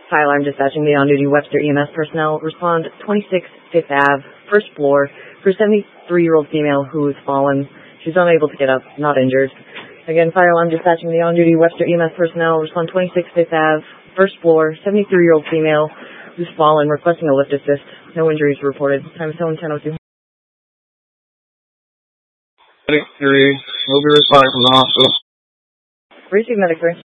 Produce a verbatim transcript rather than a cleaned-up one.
Fire alarm dispatching the on-duty Webster E M S personnel. Respond twenty-six Fifth Avenue, first floor, for a seventy-three-year-old female who has fallen. She's unable to get up, not injured. Again, fire alarm dispatching the on-duty Webster E M S personnel. Respond twenty-six Fifth Avenue, first floor, seventy-three-year-old female who's fallen, requesting a lift assist. No injuries reported. Time is ten oh two. Medic three, will be responding from the hospital. Receive medic three.